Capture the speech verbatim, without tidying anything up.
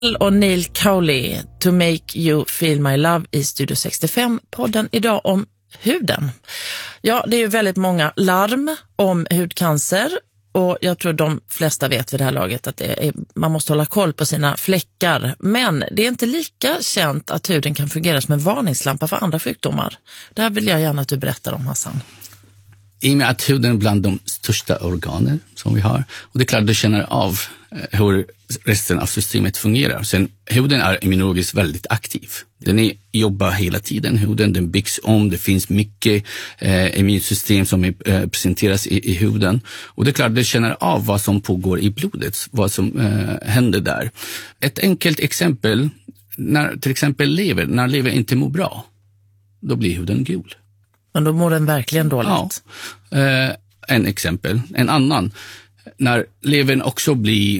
Och Neil Cowley, To Make You Feel My Love i Studio sextiofem, podden idag om huden. Ja, det är ju väldigt många larm om hudcancer och jag tror de flesta vet vid det här laget att det är, man måste hålla koll på sina fläckar. Men det är inte lika känt att huden kan fungera som en varningslampa för andra sjukdomar. Det här vill jag gärna att du berättar om, Hassan. I och med att huden är bland de största organen som vi har. Och det är klart, du känner av hur resten av systemet fungerar. Sen, huden är immunologiskt väldigt aktiv. Den är, jobbar hela tiden, huden, den byggs om. Det finns mycket eh, immunsystem som är, eh, presenteras i, i huden. Och det är klart, du känner av vad som pågår i blodet, vad som eh, händer där. Ett enkelt exempel, när till exempel lever, när lever inte mår bra, då blir huden gul. Men då mår den verkligen dåligt. Ja. Eh, en exempel. En annan. När levern också blir